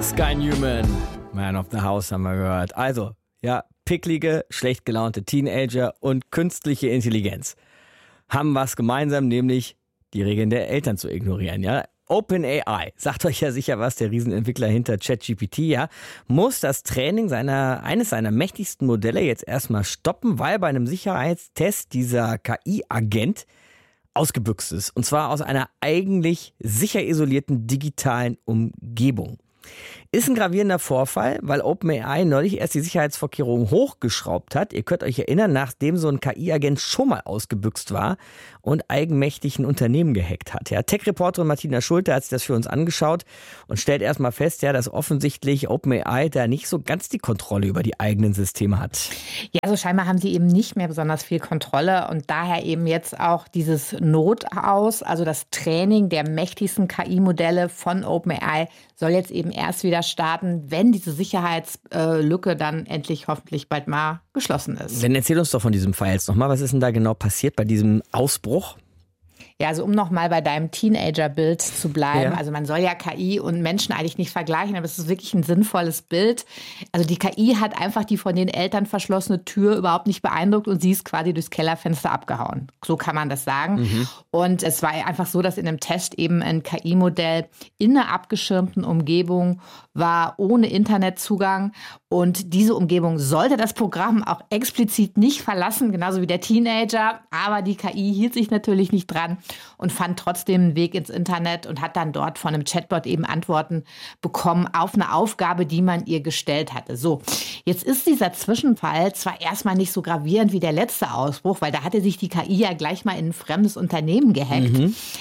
Sky Newman, Man of the House haben wir gehört. Also, ja, picklige, schlecht gelaunte Teenager und künstliche Intelligenz haben was gemeinsam, nämlich die Regeln der Eltern zu ignorieren, ja. OpenAI, sagt euch ja sicher was, der Riesenentwickler hinter ChatGPT, ja, muss das Training eines seiner mächtigsten Modelle jetzt erstmal stoppen, weil bei einem Sicherheitstest dieser KI-Agent ausgebüxt ist. Und zwar aus einer eigentlich sicher isolierten digitalen Umgebung. Ist ein gravierender Vorfall, weil OpenAI neulich erst die Sicherheitsvorkehrungen hochgeschraubt hat. Ihr könnt euch erinnern, nachdem so ein KI-Agent schon mal ausgebüxt war und eigenmächtig ein Unternehmen gehackt hat. Ja, Tech-Reporterin Martina Schulte hat sich das für uns angeschaut und stellt erstmal fest, ja, dass offensichtlich OpenAI da nicht so ganz die Kontrolle über die eigenen Systeme hat. Ja, also scheinbar haben sie eben nicht mehr besonders viel Kontrolle und daher eben jetzt auch dieses Notaus, also das Training der mächtigsten KI-Modelle von OpenAI soll jetzt eben erst wieder starten, wenn diese Sicherheitslücke dann endlich hoffentlich bald mal geschlossen ist. Dann erzähl uns doch von diesem Fall jetzt nochmal. Was ist denn da genau passiert bei diesem Ausbruch? Ja, also um nochmal bei deinem Teenager-Bild zu bleiben. Ja. Also man soll ja KI und Menschen eigentlich nicht vergleichen, aber es ist wirklich ein sinnvolles Bild. Also die KI hat einfach die von den Eltern verschlossene Tür überhaupt nicht beeindruckt und sie ist quasi durchs Kellerfenster abgehauen. So kann man das sagen. Und es war einfach so, dass in einem Test eben ein KI-Modell in einer abgeschirmten Umgebung war, ohne Internetzugang. Und diese Umgebung sollte das Programm auch explizit nicht verlassen, genauso wie der Teenager. Aber die KI hielt sich natürlich nicht dran und fand trotzdem einen Weg ins Internet und hat dann dort von einem Chatbot eben Antworten bekommen auf eine Aufgabe, die man ihr gestellt hatte. So, jetzt ist dieser Zwischenfall zwar erstmal nicht so gravierend wie der letzte Ausbruch, weil da hatte sich die KI ja gleich mal in ein fremdes Unternehmen gehackt.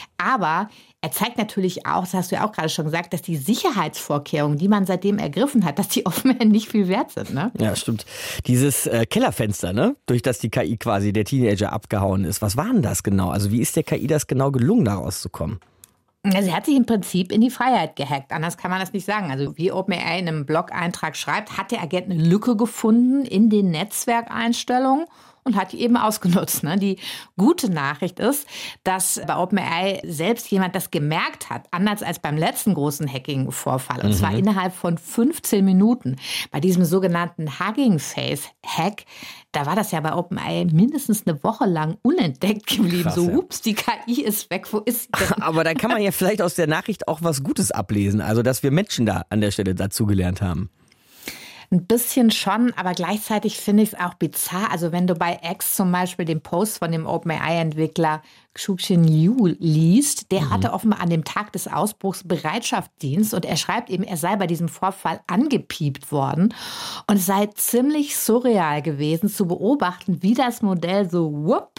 Aber er zeigt natürlich auch, das hast du ja auch gerade schon gesagt, dass die Sicherheitsvorkehrungen, die man seitdem ergriffen hat, dass die offenbar nicht viel wert sind, ne? Ja, stimmt. Dieses Kellerfenster, ne, durch das die KI quasi der Teenager abgehauen ist. Was war denn das genau? Also wie ist der KI das genau gelungen, da rauszukommen? Sie hat sich im Prinzip in die Freiheit gehackt. Anders kann man das nicht sagen. Also wie OpenAI in einem Blog-Eintrag schreibt, hat der Agent eine Lücke gefunden in den Netzwerkeinstellungen und hat die eben ausgenutzt. Ne? Die gute Nachricht ist, dass bei OpenAI selbst jemand das gemerkt hat, anders als beim letzten großen Hacking-Vorfall. Und zwar innerhalb von 15 Minuten. Bei diesem sogenannten Hugging Face-Hack, da war das ja bei OpenAI mindestens eine Woche lang unentdeckt geblieben. Krass, so, ups, die KI ist weg, wo ist sie denn? Aber da kann man ja vielleicht aus der Nachricht auch was Gutes ablesen. Also, dass wir Menschen da an der Stelle dazugelernt haben. Ein bisschen schon, aber gleichzeitig finde ich es auch bizarr. Also wenn du bei X zum Beispiel den Post von dem OpenAI-Entwickler Xueqin Liu liest, der hatte offenbar an dem Tag des Ausbruchs Bereitschaftsdienst und er schreibt eben, er sei bei diesem Vorfall angepiept worden und es sei ziemlich surreal gewesen zu beobachten, wie das Modell so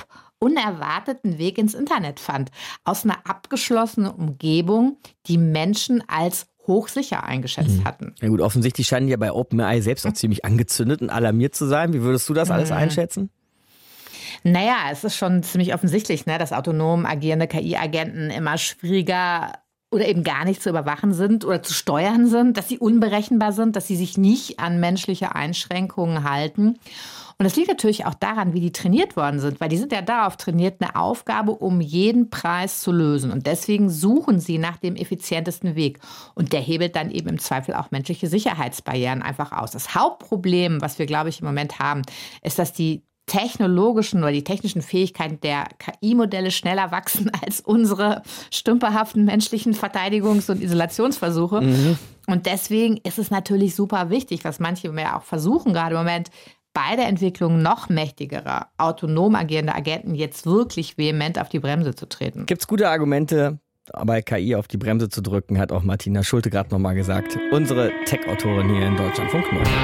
unerwarteten Weg ins Internet fand. Aus einer abgeschlossenen Umgebung, die Menschen als hochsicher eingeschätzt hatten. Ja gut, offensichtlich scheinen ja bei OpenAI selbst auch ziemlich angezündet und alarmiert zu sein. Wie würdest du das alles einschätzen? Naja, es ist schon ziemlich offensichtlich, ne, dass autonom agierende KI-Agenten immer schwieriger oder eben gar nicht zu überwachen sind oder zu steuern sind, dass sie unberechenbar sind, dass sie sich nicht an menschliche Einschränkungen halten. Und das liegt natürlich auch daran, wie die trainiert worden sind, weil die sind ja darauf trainiert, eine Aufgabe um jeden Preis zu lösen. Und deswegen suchen sie nach dem effizientesten Weg. Und der hebelt dann eben im Zweifel auch menschliche Sicherheitsbarrieren einfach aus. Das Hauptproblem, was wir, glaube ich, im Moment haben, ist, dass die technologischen oder die technischen Fähigkeiten der KI-Modelle schneller wachsen als unsere stümperhaften menschlichen Verteidigungs- und Isolationsversuche. Und deswegen ist es natürlich super wichtig, was manche ja auch versuchen gerade im Moment, bei der Entwicklung noch mächtigerer, autonom agierender Agenten jetzt wirklich vehement auf die Bremse zu treten. Gibt's gute Argumente, bei KI auf die Bremse zu drücken, hat auch Martina Schulte gerade nochmal gesagt. Unsere Tech-Autorin hier in Deutschlandfunk Nova.